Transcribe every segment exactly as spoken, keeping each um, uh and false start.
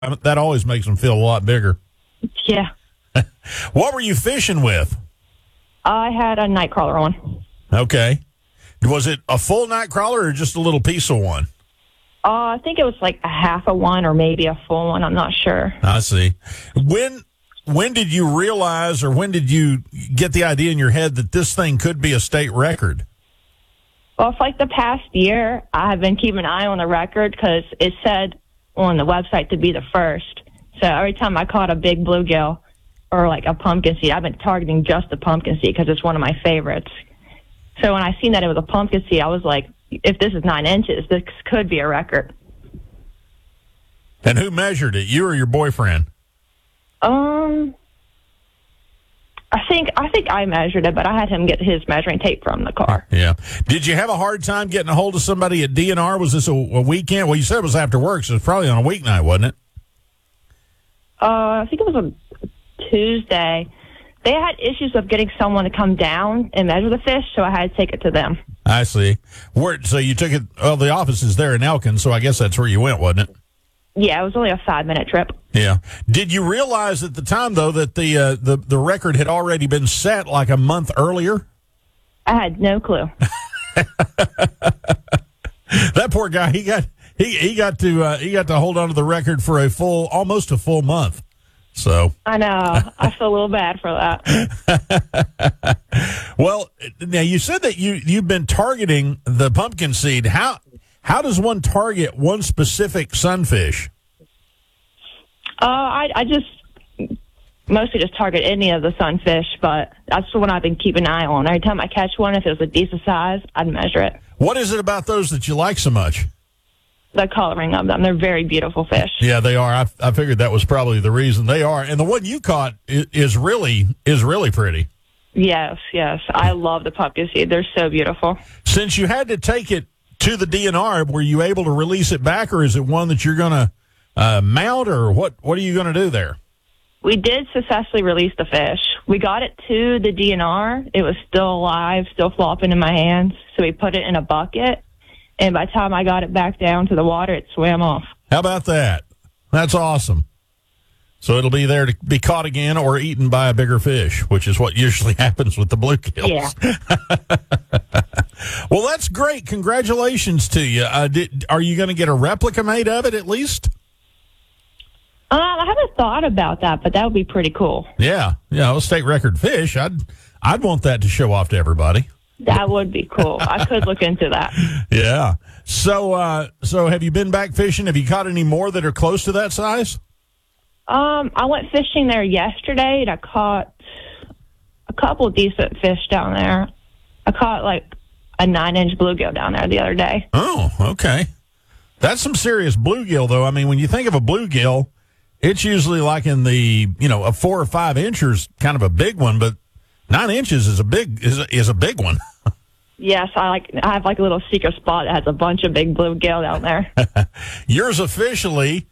that always makes them feel a lot bigger. Yeah. What were you fishing with? I had a night crawler on. Okay. Was it a full night crawler or just a little piece of one? Uh, I think it was like a half a one or maybe a full one. I'm not sure. I see. When when did you realize, or when did you get the idea in your head that this thing could be a state record? Well, for like the past year, I have been keeping an eye on the record because it said on the website to be the first. So every time I caught a big bluegill or like a pumpkin seed, I've been targeting just the pumpkin seed because it's one of my favorites. So when I seen that it was a pumpkin seed, I was like, if this is nine inches, this could be a record. And who measured it, you or your boyfriend? Um, I think I think I measured it, but I had him get his measuring tape from the car. Yeah. Did you have a hard time getting a hold of somebody at D N R? Was this a, a weekend? Well, you said it was after work, so it's probably on a weeknight, wasn't it? Uh, I think it was a Tuesday. They had issues of getting someone to come down and measure the fish, so I had to take it to them. I see. Where, so you took it, well, the office is there in Elkin, so I guess that's where you went, wasn't it? Yeah, it was only a five-minute trip. Yeah. Did you realize at the time, though, that the, uh, the the record had already been set like a month earlier? I had no clue. That poor guy, he got he he got to uh, he got to hold on to the record for a full, almost a full month. So I know. I feel a little bad for that. Well, now you said that you you've been targeting the pumpkin seed. How how does one target one specific sunfish? Uh, I I just mostly just target any of the sunfish, but that's the one I've been keeping an eye on. Every time I catch one, if it was a decent size, I'd measure it. What is it about those that you like so much? The coloring of them. They're very beautiful fish. Yeah, they are. I, I figured that was probably the reason they are. And the one you caught is, is really is really pretty. Yes, yes. I love the pumpkin seed. They're so beautiful. Since you had to take it to the D N R, were you able to release it back, or is it one that you're going to uh, mount, or what, what are you going to do there? We did successfully release the fish. We got it to the D N R. It was still alive, still flopping in my hands. So we put it in a bucket. And by the time I got it back down to the water, it swam off. How about that? That's awesome. So it'll be there to be caught again or eaten by a bigger fish, which is what usually happens with the bluegills. Yeah. Well, that's great. Congratulations to you. Uh, did, are you going to get a replica made of it at least? Um, I haven't thought about that, but that would be pretty cool. Yeah. Yeah, a state record fish. I'd, I'd want that to show off to everybody. That would be cool. I could look into that. Yeah. So, uh, so have you been back fishing? Have you caught any more that are close to that size? Um, I went fishing there yesterday, and I caught a couple decent fish down there. I caught like a nine-inch bluegill down there the other day. Oh, okay. That's some serious bluegill, though. I mean, when you think of a bluegill, it's usually like in the, you know, a four or five inchers, kind of a big one, but nine inches is a big is a, is a big one. Yes, I like. I have like a little secret spot that has a bunch of big bluegill down there. Yours officially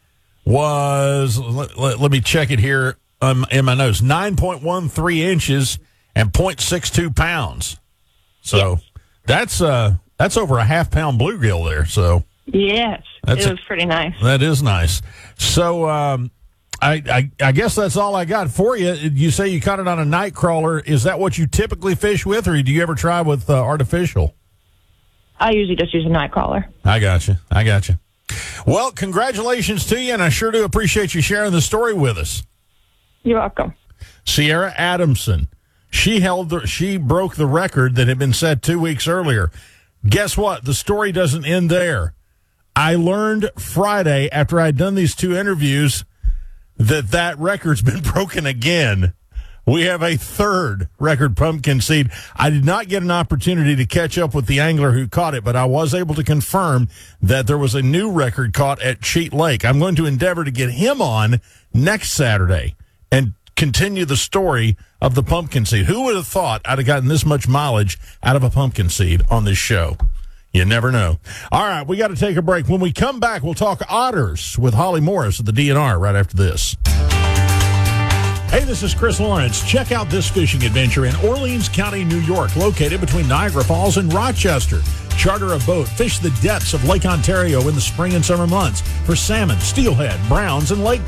was, let, let, let me check it here um, in my notes, nine point one three inches and zero point six two pounds. So yes. that's uh that's over a half pound bluegill there. So yes, that's it was pretty nice. That is nice. So um, I, I I guess that's all I got for you. You say you caught it on a night crawler. Is that what you typically fish with, or do you ever try with uh, artificial? I usually just use a night crawler. I got you. I got you. Well, congratulations to you, and I sure do appreciate you sharing the story with us. You're welcome. Sierra Adamson. She held the, she broke the record that had been set two weeks earlier. Guess what? The story doesn't end there. I learned Friday after I'd done these two interviews that that record's been broken again. We have a third record pumpkin seed. I did not get an opportunity to catch up with the angler who caught it, but I was able to confirm that there was a new record caught at Cheat Lake. I'm going to endeavor to get him on next Saturday and continue the story of the pumpkin seed. Who would have thought I'd have gotten this much mileage out of a pumpkin seed on this show? You never know. All right, we got to take a break. When we come back, we'll talk otters with Holly Morris at the D N R right after this. Hey, this is Chris Lawrence. Check out this fishing adventure in Orleans County, New York, located between Niagara Falls and Rochester. Charter a boat, fish the depths of Lake Ontario in the spring and summer months for salmon, steelhead, browns, and lake